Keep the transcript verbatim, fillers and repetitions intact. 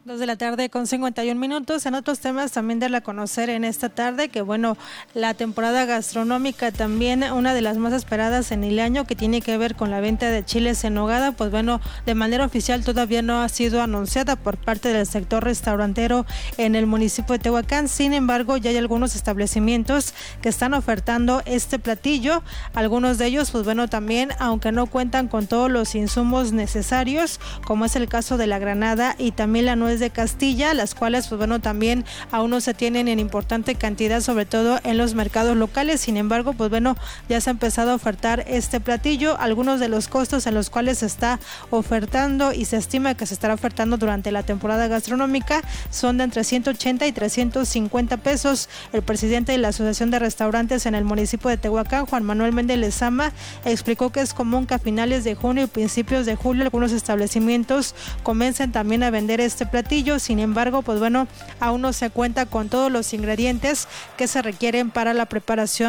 Dos de la tarde con cincuenta y un minutos. En otros temas también darle a conocer en esta tarde que bueno, la temporada gastronómica también, una de las más esperadas en el año, que tiene que ver con la venta de chiles en nogada, pues bueno, de manera oficial todavía no ha sido anunciada por parte del sector restaurantero en el municipio de Tehuacán. Sin embargo, ya hay algunos establecimientos que están ofertando este platillo. Algunos de ellos, pues bueno, también, aunque no cuentan con todos los insumos necesarios, como es el caso de la granada y también la nuez de Castilla, las cuales pues bueno también aún no se tienen en importante cantidad, sobre todo en los mercados locales. Sin embargo, pues bueno, ya se ha empezado a ofertar este platillo. Algunos de los costos en los cuales se está ofertando y se estima que se estará ofertando durante la temporada gastronómica son de entre ciento ochenta y trescientos cincuenta pesos. El presidente de la Asociación de Restaurantes en el municipio de Tehuacán, Juan Manuel Méndez Lezama, explicó que es común que a finales de junio y principios de julio algunos establecimientos comiencen también a vender este platillo. Sin embargo, pues bueno, aún no se cuenta con todos los ingredientes que se requieren para la preparación